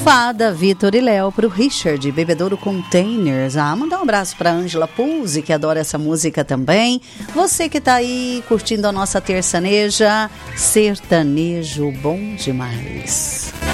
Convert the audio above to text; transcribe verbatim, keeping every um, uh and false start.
Fada, Vitor e Léo, pro Richard, Bebedouro Containers. Ah, mandar um abraço pra Ângela Puzzi, que adora essa música também. Você que tá aí curtindo a nossa terçaneja, sertanejo bom demais.